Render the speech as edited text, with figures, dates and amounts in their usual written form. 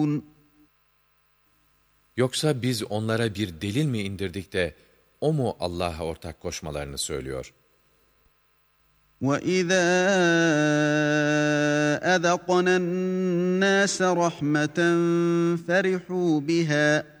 Yoksa biz onlara bir delil mi indirdik de, o mu Allah'a ortak koşmalarını söylüyor? وَإِذَا أَذَقْنَا النَّاسَ رَحْمَةً فَرِحُوا بِهَا